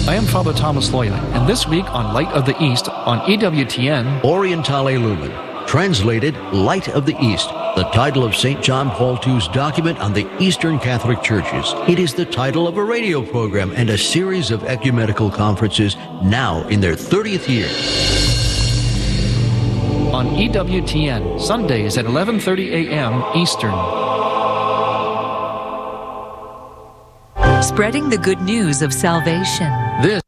I am Father Thomas Loya, and this week on Light of the East on EWTN, Orientale Lumen, translated Light of the East, the title of St. John Paul II's document on the Eastern Catholic Churches. It is the title of a radio program and a series of ecumenical conferences now in their 30th year. On EWTN, Sundays at 11:30 a.m. Eastern. Spreading the good news of salvation. This